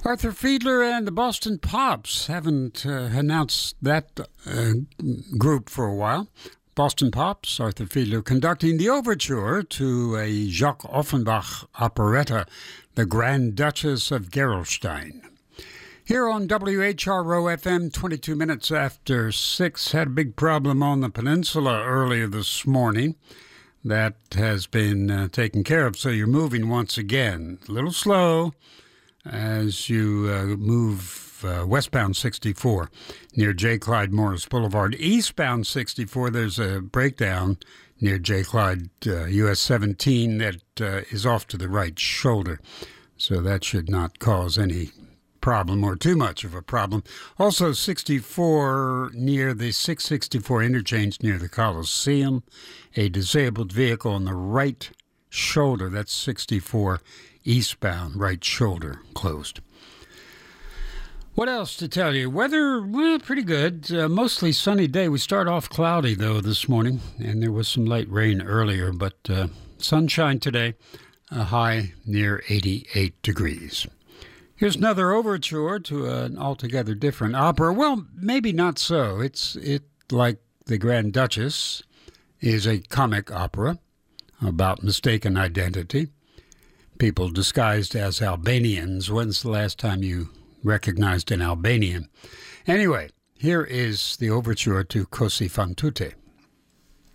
Arthur Fiedler and the Boston Pops haven't announced that group for a while. Boston Pops, Arthur Fiedler conducting the overture to a Jacques Offenbach operetta, The Grand Duchess of Gerolstein. Here on WHRO FM, 22 minutes after 6, had a big problem on the peninsula earlier this morning. That has been taken care of, so you're moving once again. A little slow as you move westbound 64 near J. Clyde Morris Boulevard. Eastbound 64, there's a breakdown near J. Clyde US 17 that is off to the right shoulder. So that should not cause any problem or too much of a problem. Also 64 near the 664 interchange near the Coliseum. A disabled vehicle on the right shoulder, that's 64 eastbound, right shoulder closed. What else to tell you? Weather, well, pretty good. Mostly sunny day. We start off cloudy, though, this morning, and there was some light rain earlier, but sunshine today, a high near 88 degrees. Here's another overture to an altogether different opera. Well, maybe not so. It's like The Grand Duchess is a comic opera about mistaken identity. People disguised as Albanians. When's the last time you recognized an Albanian? Anyway, here is the overture to Così fan tutte.